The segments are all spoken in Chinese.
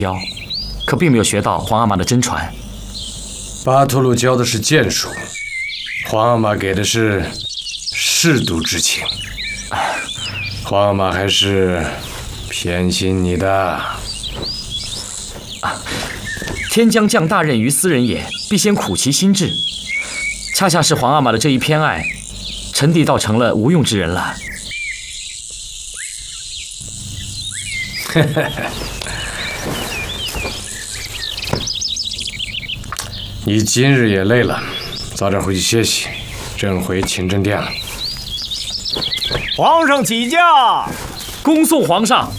妖，可并没有学到皇阿玛的真传。 巴图鲁教的是剑术，皇阿玛给的是舐犊之情。皇阿玛还是偏心你的。 天将降大任于斯人也，必先苦其心志。恰恰是皇阿玛的这一偏爱，臣弟倒成了无用之人了。 你今日也累了，早点回去歇息。朕回勤政殿了。 皇上起驾， 恭送皇上。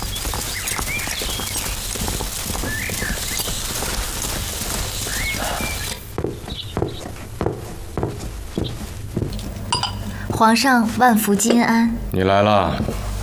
皇上万福金安。 你来了。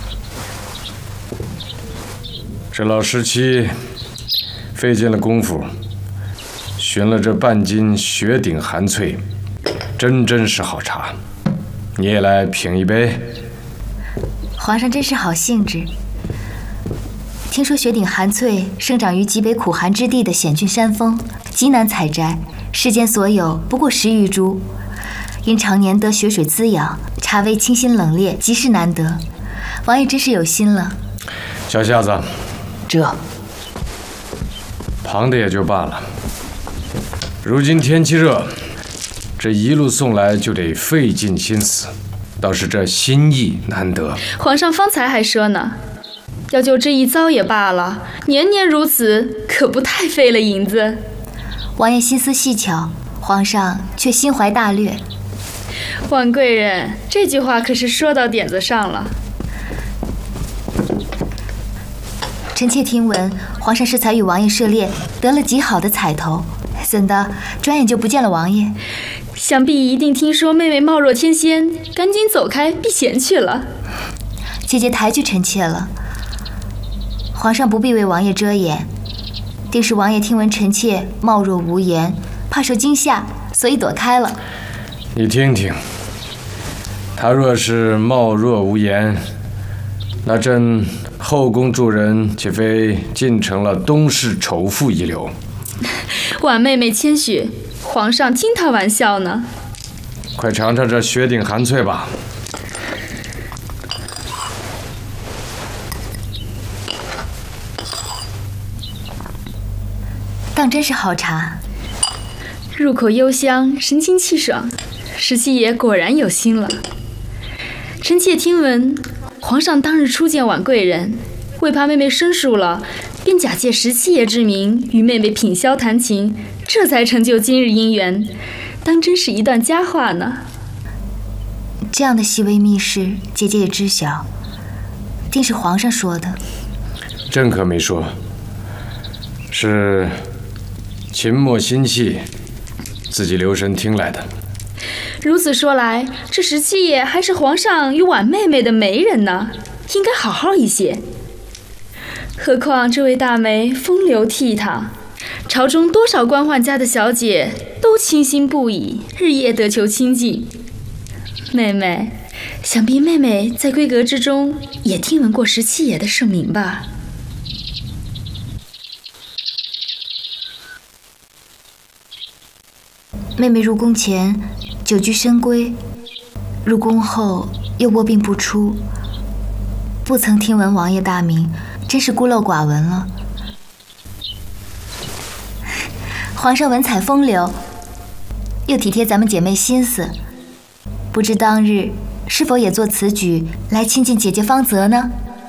这老十七费尽了功夫，寻了这半斤雪顶寒翠，真是好茶。你也来品一杯。 皇上真是好兴致。听说雪顶寒翠生长于极北苦寒之地的险峻山峰，极难采摘，世间所有不过10余株。因常年得雪水滋养，茶味清新冷冽，极是难得。王爷真是有心了。 小夏子， 这旁的也就罢了，如今天气热，这一路送来就得费尽心思，倒是这心意难得。 皇上方才还说呢，要就这一遭也罢了，年年如此，可不太费了银子。 王爷心思细巧，皇上却心怀大略。 婉贵人，这句话可是说到点子上了。 臣妾听闻，皇上适才与王爷涉猎，得了极好的彩头，怎的转眼就不见了王爷？ 想必一定听说妹妹貌若天仙，赶紧走开避嫌去了。 姐姐抬举臣妾了，皇上不必为王爷遮掩，定是王爷听闻臣妾貌若无颜，怕受惊吓，所以躲开了。 你听听，他若是貌若无颜，那朕后宫助人岂非尽成了东市丑妇一流？ 婉妹妹谦虚，皇上听她玩笑呢。 快尝尝这雪顶寒翠吧。 当真是好茶， 入口幽香，神清气爽。十七爷果然有心了。臣妾听闻，皇上当日初见婉贵人，为怕妹妹生疏了，便假借十七爷之名与妹妹品箫弹琴，这才成就今日姻缘，当真是一段佳话呢。 这样的细微密事，姐姐也知晓，定是皇上说的。 朕可没说，是秦墨心气，自己留神听来的。 如此说来，这十七爷还是皇上与婉妹妹的媒人呢，应该好好一些。何况这位大媒风流倜傥，朝中多少官宦家的小姐都倾心不已，日夜得求亲近。妹妹，想必妹妹在闺阁之中也听闻过十七爷的盛名吧？ 妹妹入宫前久居深闺，入宫后又卧病不出，不曾听闻王爷大名，真是孤陋寡闻了。皇上文采风流，又体贴咱们姐妹心思，不知当日是否也做此举来亲近姐姐芳泽呢？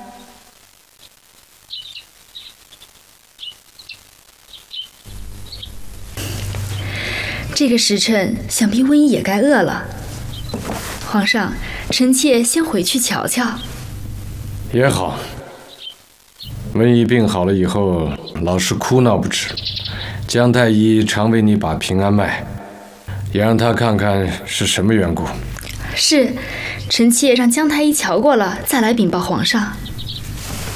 这个时辰，想必温衣也该饿了。皇上，臣妾先回去瞧瞧。 也好，温衣病好了以后，老是哭闹不止。姜太医常为你把平安脉，也让他看看是什么缘故。 是，臣妾让姜太医瞧过了，再来禀报皇上。